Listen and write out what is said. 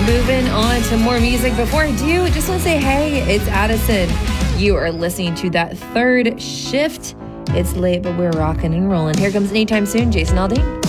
Moving on to more music. Before I do, just want to say, hey, it's Addison. You are listening to That Third Shift. It's late, but we're rocking and rolling. Here comes Anytime Soon, Jason Aldean.